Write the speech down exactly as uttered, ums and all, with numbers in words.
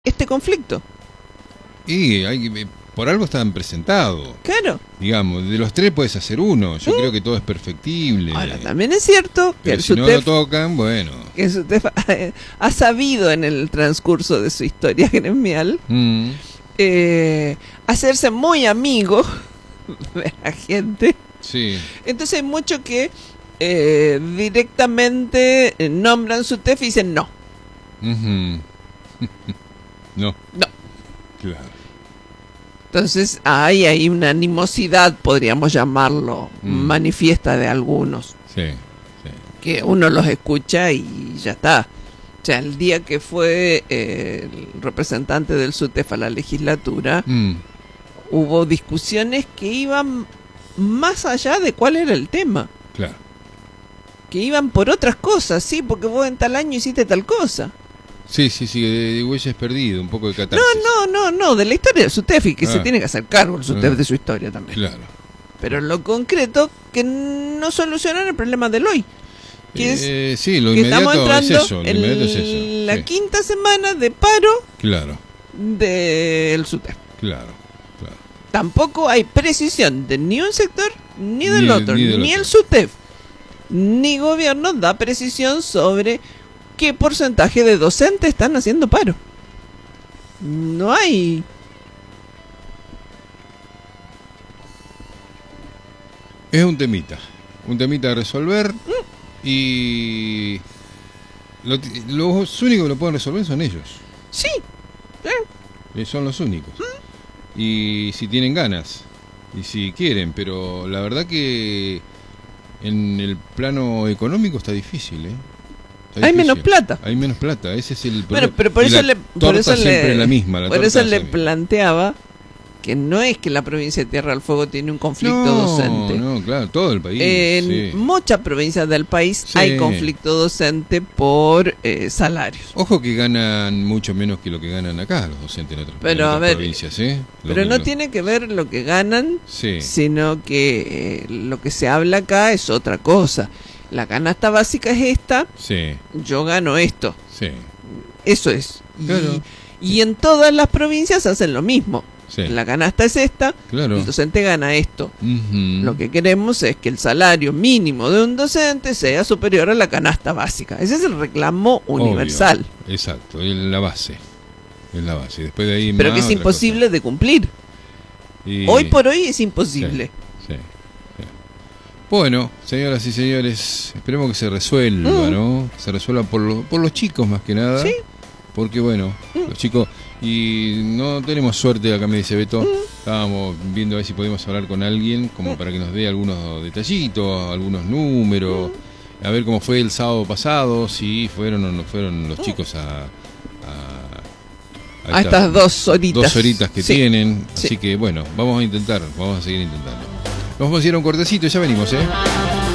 este conflicto. Y hay, por algo están presentados. Claro. Digamos, de los tres puedes hacer uno. Yo ¿Mm? creo que todo es perfectible. Ahora, también es cierto que el si SUTEF, no lo tocan, bueno. Que el SUTEF ha sabido en el transcurso de su historia gremial mm. eh, hacerse muy amigo de la gente. Sí. Entonces hay mucho que eh, directamente nombran SUTEF y dicen no. Uh-huh. No. No. Claro. Entonces hay ahí una animosidad, podríamos llamarlo, mm. manifiesta de algunos. Sí, sí. Que uno los escucha y ya está. O sea, el día que fue eh, el representante del SUTEF a la legislatura, mm. hubo discusiones que iban más allá de cuál era el tema. Claro. Que iban por otras cosas, sí, porque vos en tal año hiciste tal cosa. Sí, sí, sí, de, de huellas perdidas, un poco de catarsis. No, no, no, no, de la historia del SUTEF y que ah, se tiene que hacer cargo el SUTEF ah, de su historia también. Claro. Pero en lo concreto, que no solucionan el problema del hoy. Que eh, es sí, lo que inmediato estamos entrando es eso, lo inmediato es eso. En la sí. quinta semana de paro claro. del SUTEF. Claro, claro. Tampoco hay precisión de ni un sector ni del ni, otro, ni, del ni otro. el SUTEF, ni gobierno da precisión sobre qué porcentaje de docentes están haciendo paro. No hay. Es un temita, un temita a resolver mm. y lo, los únicos que lo pueden resolver son ellos. Sí, eh. son los únicos. Mm. Y si tienen ganas y si quieren, pero la verdad que en el plano económico está difícil, ¿eh? Hay difícil. menos plata. Hay menos plata, ese es el problema. Bueno, pero por eso le, por eso siempre le, la misma, la por eso le planteaba que no es que la provincia de Tierra del Fuego tiene un conflicto no, docente. No, claro, todo el país. En sí. muchas provincias del país sí. hay conflicto docente por eh, salarios. Ojo que ganan mucho menos que lo que ganan acá los docentes en otras, pero, en otras a ver, provincias. ¿eh? Pero que, no lo... tiene que ver lo que ganan, sí. sino que eh, lo que se habla acá es otra cosa. La canasta básica es esta, sí. yo gano esto. Sí. Eso es. Claro. Y, y en todas las provincias hacen lo mismo. Sí. La canasta es esta, claro. el docente gana esto. Uh-huh. Lo que queremos es que el salario mínimo de un docente sea superior a la canasta básica. Ese es el reclamo universal. Obvio. Exacto, es la base. Es la base. Después de ahí Pero más que es imposible cosa. de cumplir. Y... Hoy por hoy es imposible. Sí, sí, sí. Bueno, señoras y señores, esperemos que se resuelva, mm. ¿no? Se resuelva por, lo, por los chicos más que nada. Sí. Porque bueno, mm. los chicos... Y no tenemos suerte, acá me dice Beto, mm. estábamos viendo a ver si podemos hablar con alguien como mm. para que nos dé algunos detallitos, algunos números, mm. a ver cómo fue el sábado pasado, si fueron o no fueron los mm. chicos a, a, a, a estas, estas dos horitas. Dos horitas que sí. tienen, sí. así que bueno, vamos a intentar, vamos a seguir intentando. Nos vamos a ir a un cortecito y ya venimos, ¿eh?